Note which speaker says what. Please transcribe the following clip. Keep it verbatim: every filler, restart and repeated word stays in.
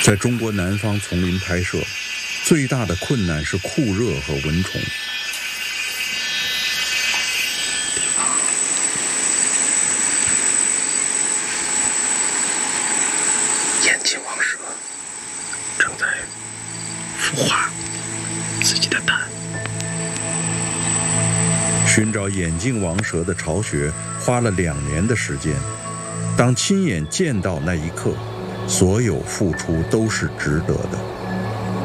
Speaker 1: 在中国南方丛林拍摄，最大的困难是酷热和蚊虫。
Speaker 2: 眼镜王蛇正在孵化自己的蛋。
Speaker 1: 寻找眼镜王蛇的巢穴花了两年的时间，当亲眼见到那一刻，所有付出都是值得的。